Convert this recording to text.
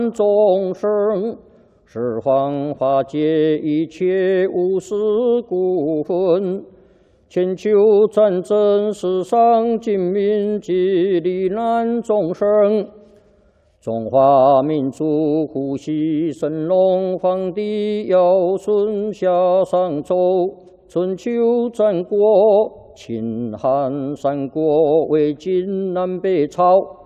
众生，十方化解一切无始故分。千秋战争，世上尽民及罹难众生。中华民族呼吸神龙，皇帝尧舜夏商周，春秋战国，秦汉三国，魏晋南北朝。